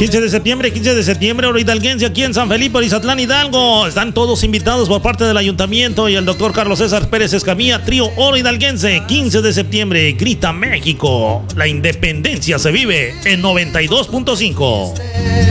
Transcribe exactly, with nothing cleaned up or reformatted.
quince de septiembre, quince de septiembre, Oro Hidalguense, aquí en San Felipe, Orizatlán, Hidalgo. Están todos invitados por parte del ayuntamiento y el doctor Carlos César Pérez Escamilla, trío Oro Hidalguense. quince de septiembre, grita México. La independencia se vive en noventa y dos punto cinco.